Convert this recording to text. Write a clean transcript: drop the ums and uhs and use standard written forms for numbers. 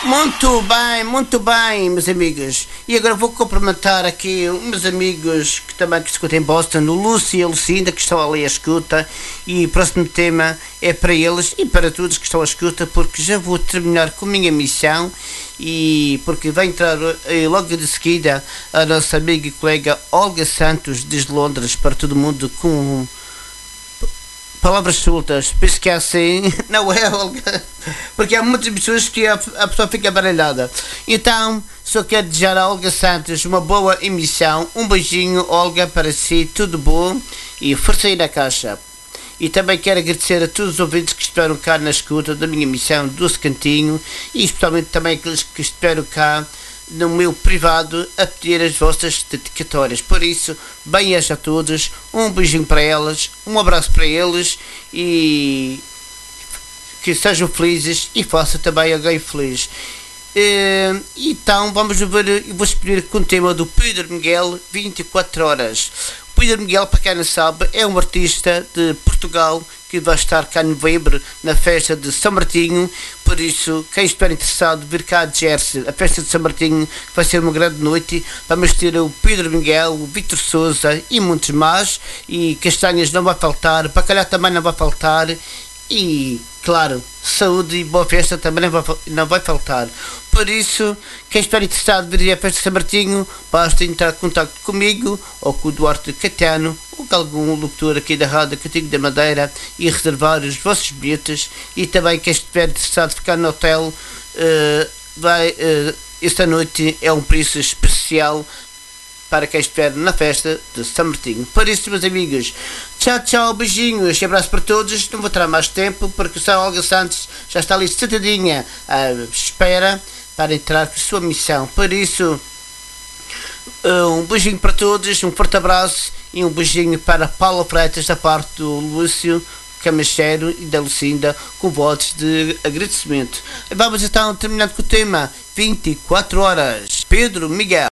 Muito bem, meus amigos. E agora vou cumprimentar aqui uns meus amigos que se escutam em Boston, o Lúcio e a Lucinda, que estão ali à escuta. E o próximo tema é para eles e para todos que estão à escuta, porque já vou terminar com a minha missão. E porque vai entrar logo de seguida a nossa amiga e colega Olga Santos, desde Londres, para todo mundo, com palavras soltas. Penso que é assim, não é, Olga? Porque há muitas pessoas que a pessoa fica baralhada. Então, só quero desejar a Olga Santos uma boa emissão. Um beijinho, Olga, para si, tudo bom e força aí na caixa. E também quero agradecer a todos os ouvintes que estiveram cá na escuta da minha emissão Doce Cantinho, e especialmente também aqueles que estiveram cá no meu privado a pedir as vossas dedicatórias. Por isso, bem-aja a todos, um beijinho para elas, um abraço para eles e que sejam felizes e façam também alguém feliz. Então vamos ver, eu vou escolher com o tema do Pedro Miguel, 24 horas. O Pedro Miguel, para quem não sabe, é um artista de Portugal que vai estar cá em novembro na festa de São Martinho. Por isso, quem estiver interessado, vir cá a Jersey, a festa de São Martinho, que vai ser uma grande noite. Vamos ter o Pedro Miguel, o Vítor Souza e muitos mais. E castanhas não vai faltar, bacalhau também não vai faltar. E, claro, saúde e boa festa também não vai faltar. Por isso, quem estiver interessado em vir à festa de São Martinho, basta entrar em contato comigo ou com o Duarte Catano ou com algum locutor aqui da Rádio Cantigo da Madeira e reservar os vossos bilhetes. E também quem estiver interessado em ficar no hotel, esta noite é um preço especial para quem estiver na festa de São Martinho. Por isso, meus amigos, tchau, beijinhos e abraço para todos. Não vou ter mais tempo porque o São Olga Santos já está ali sentadinha à espera para entrar com a sua missão. Por isso, um beijinho para todos, um forte abraço e um beijinho para Paulo Freitas da parte do Lúcio Camacheiro e da Lucinda, com votos de agradecimento. Vamos então terminando com o tema 24 horas. Pedro Miguel.